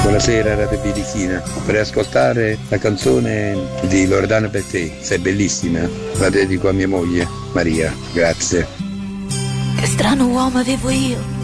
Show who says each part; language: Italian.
Speaker 1: Buonasera Radio Birichina, vorrei ascoltare la canzone di Loredana Bertè, sei bellissima, la dedico a mia moglie Maria, grazie.
Speaker 2: Che strano uomo avevo io,